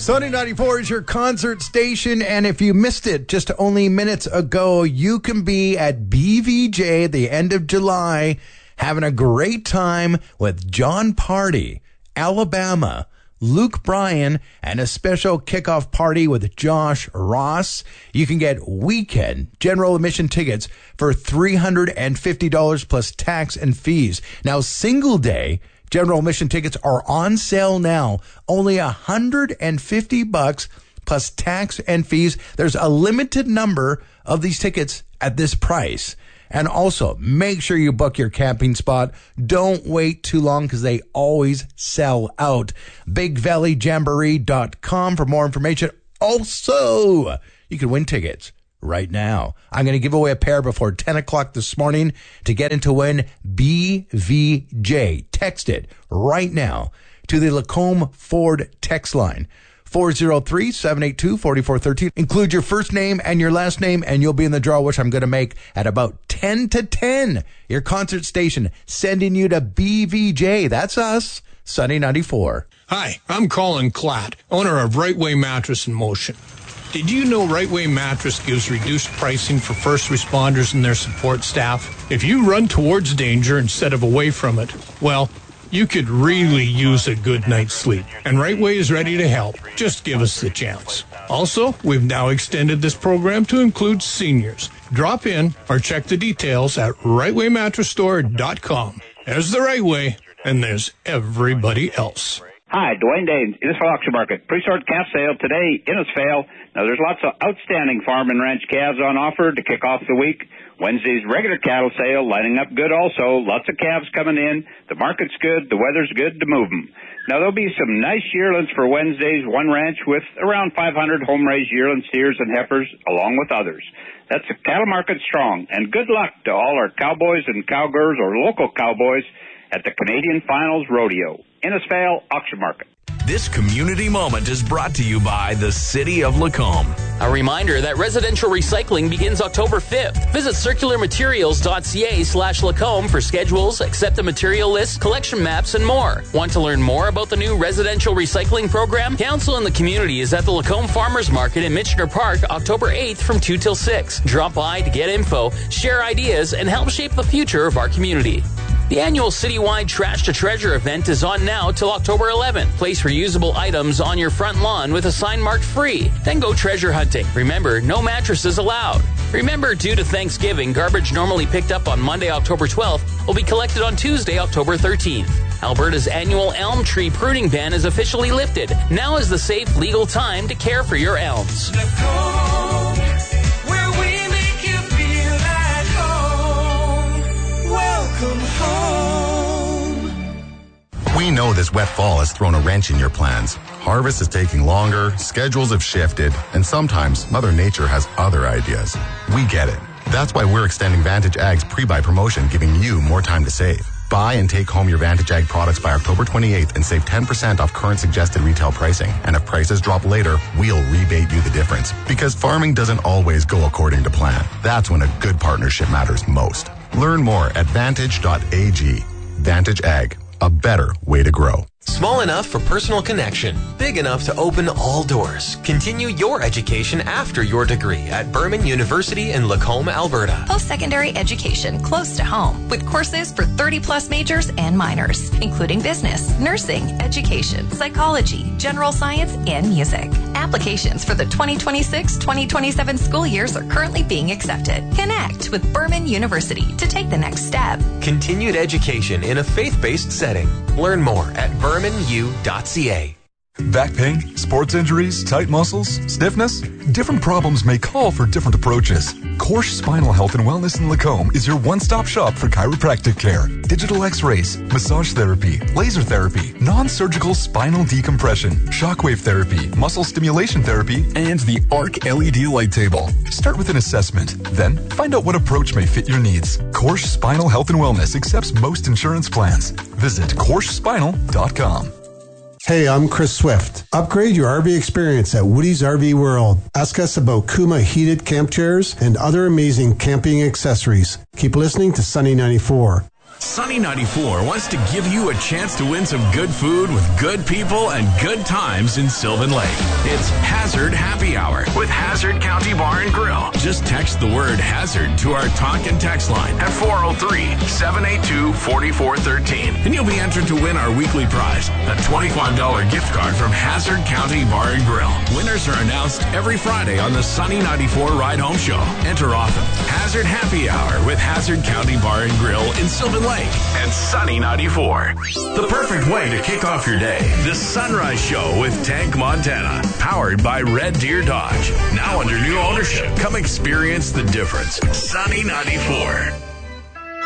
Sunny 94 is your concert station, and if you missed it just only minutes ago, you can be at BVJ at the end of July having a great time with John Party, Alabama, Luke Bryan, and a special kickoff party with Josh Ross. You can get weekend general admission tickets for $350 plus tax and fees. Now, single day general admission tickets are on sale now. Only $150 plus tax and fees. There's a limited number of these tickets at this price. And also, make sure you book your camping spot. Don't wait too long because they always sell out. BigValleyJamboree.com for more information. Also, you can win tickets right now. I'm going to give away a pair before 10 o'clock this morning. To get in to win, BVJ. Text it right now to the Lacombe Ford text line, 403-782-4413. Include your first name and your last name, and you'll be in the draw, which I'm going to make at about 10 to 10. Your concert station sending you to BVJ. That's us, Sunny 94. Hi, I'm Colin Klatt, owner of Right Way Mattress in Motion. Did you know Right Way Mattress gives reduced pricing for first responders and their support staff? If you run towards danger instead of away from it, well, you could really use a good night's sleep. And Right Way is ready to help. Just give us the chance. Also, we've now extended this program to include seniors. Drop in or check the details at rightwaymattressstore.com. There's the Right Way, and there's everybody else. Hi, Dwayne Danes, Innisfail Auction Market. Pre-sort calf sale today, Innisfail. Now, there's lots of outstanding farm and ranch calves on offer to kick off the week. Wednesday's regular cattle sale lining up good also. Lots of calves coming in. The market's good. The weather's good to move them. Now, there'll be some nice yearlings for Wednesday's one ranch with around 500 home-raised yearling steers and heifers, along with others. That's the cattle market strong. And good luck to all our cowboys and cowgirls or local cowboys at the Canadian Finals Rodeo. Innisfail Auction Market. This community moment is brought to you by the City of Lacombe. A reminder that residential recycling begins October 5th. Visit circularmaterials.ca/Lacombe for schedules, accept the material list, collection maps, and more. Want to learn more about the new residential recycling program? Council in the community is at the Lacombe Farmers Market in Michener Park, October 8th from 2 till 6. Drop by to get info, share ideas, and help shape the future of our community. The annual citywide Trash to Treasure event is on now till October 11th. Place reusable items on your front lawn with a sign marked free. Then go treasure hunting. Remember, no mattresses allowed. Remember, due to Thanksgiving, garbage normally picked up on Monday, October 12th will be collected on Tuesday, October 13th. Alberta's annual elm tree pruning ban is officially lifted. Now is the safe, legal time to care for your elms. We know this wet fall has thrown a wrench in your plans. Harvest is taking longer, schedules have shifted, and sometimes Mother Nature has other ideas. We get it. That's why we're extending Vantage Ag's pre-buy promotion, giving you more time to save. Buy and take home your Vantage Ag products by October 28th and save 10% off current suggested retail pricing. And if prices drop later, we'll rebate you the difference. Because farming doesn't always go according to plan. That's when a good partnership matters most. Learn more at vantage.ag. Vantage Ag. A better way to grow. Small enough for personal connection, big enough to open all doors. Continue your education after your degree at Berman University in Lacombe, Alberta. Post-secondary education close to home with courses for 30-plus majors and minors, including business, nursing, education, psychology, general science, and music. Applications for the 2026-2027 school years are currently being accepted. Connect with Berman University to take the next step. Continued education in a faith-based setting. Learn more at bermanu.ca. Back pain, sports injuries, tight muscles, stiffness? Different problems may call for different approaches. Korsch Spinal Health and Wellness in Lacombe is your one-stop shop for chiropractic care, digital x-rays, massage therapy, laser therapy, non-surgical spinal decompression, shockwave therapy, muscle stimulation therapy, and the ARC LED light table. Start with an assessment, then find out what approach may fit your needs. Korsch Spinal Health and Wellness accepts most insurance plans. Visit KorschSpinal.com. Hey, I'm Chris Swift. Upgrade your RV experience at Woody's RV World. Ask us about Kuma heated camp chairs and other amazing camping accessories. Keep listening to Sunny 94. Sunny 94 wants to give you a chance to win some good food with good people and good times in Sylvan Lake. It's Hazard Happy Hour with Hazard County Bar and Grill. Just text the word Hazard to our talk and text line at 403-782-4413. And you'll be entered to win our weekly prize, a $25 gift card from Hazard County Bar and Grill. Winners are announced every Friday on the Sunny 94 Ride Home Show. Enter often. Hazard Happy Hour with Hazard County Bar and Grill in Sylvan Lake and Sunny 94. The perfect way to kick off your day. The Sunrise Show with Tank Montana. Powered by Red Deer Dodge. Now under new ownership. Come experience the difference. Sunny 94.